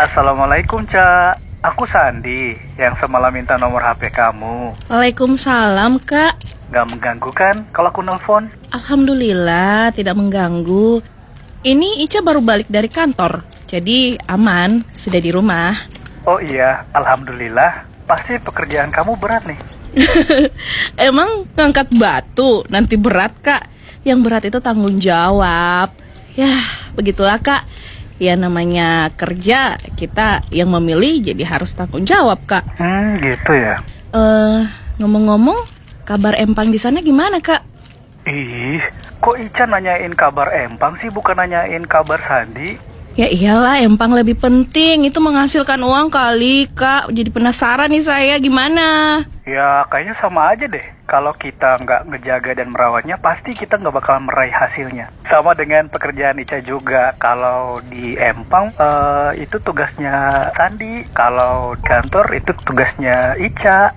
Assalamualaikum, Cak. Aku Sandi, yang semalam minta nomor HP kamu. Waalaikumsalam, Kak. Gak mengganggu kan kalau aku nelfon? Alhamdulillah, tidak mengganggu. Ini Ica baru balik dari kantor, jadi aman, sudah di rumah. Oh iya, Alhamdulillah. Pasti pekerjaan kamu berat nih. Emang ngangkat batu nanti berat, Kak? Yang berat itu tanggung jawab. Yah, begitulah, Kak. Ya namanya kerja, kita yang memilih jadi harus tanggung jawab, Kak. Gitu ya. Ngomong-ngomong, kabar Empang di sana gimana, Kak? Ih, kok Ica nanyain kabar Empang sih, bukan nanyain kabar Sandi? Ya iyalah, Empang lebih penting. Itu menghasilkan uang kali, Kak. Jadi penasaran nih saya, gimana? Ya, kayaknya sama aja deh. Kalau kita nggak ngejaga dan merawatnya, pasti kita nggak bakal meraih hasilnya. Sama dengan pekerjaan Ica juga. Kalau di Empang, itu tugasnya Sandi. Kalau di kantor, itu tugasnya Ica.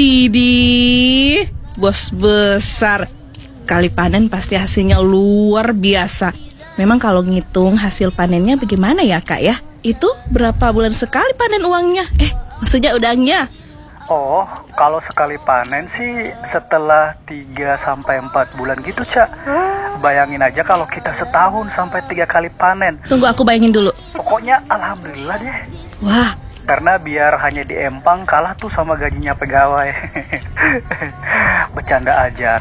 Widih, bos besar. Kali panen pasti hasilnya luar biasa. Memang kalau ngitung hasil panennya bagaimana ya, Kak ya? Itu berapa bulan sekali panen uangnya? Maksudnya udangnya? Oh, kalau sekali panen sih setelah 3-4 bulan gitu, Cak. Bayangin aja kalau kita setahun sampai 3 kali panen. Tunggu aku bayangin dulu. Pokoknya alhamdulillah deh. Wah, Karena biar hanya di Empang kalah tuh sama gajinya pegawai. Bercanda aja.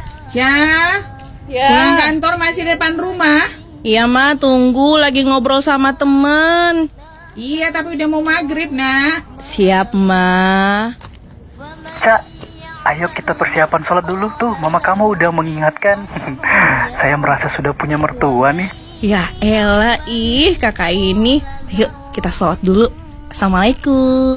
Pulang kantor masih di depan rumah? Iya, Ma, tunggu lagi ngobrol sama temen. Iya, tapi udah mau maghrib, Nak. Siap, Ma. Cak, ayo kita persiapan sholat dulu tuh. Mama kamu udah mengingatkan. Saya merasa sudah punya mertua nih. Ya elah, kakak ini. Yuk kita sholat dulu. Assalamualaikum.